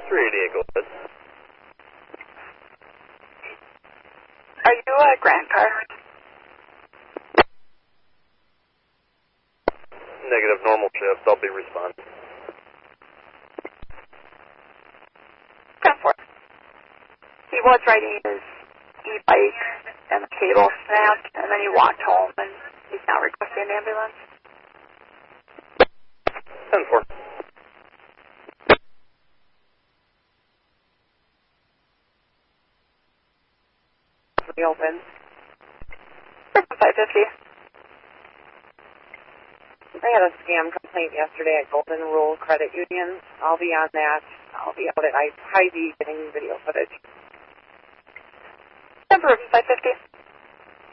388, go ahead. Are you a Grand Car? Negative, normal shift. I'll be responding. 10-4. He was riding his e-bike and the cable snapped, and then he walked home, and he's now requesting an ambulance. 10-4. Reopen. 550. I had a scam complaint yesterday at Golden Rule Credit Union. I'll be on that. I'll be out at Hy-Vee getting video footage. 10-4, 550.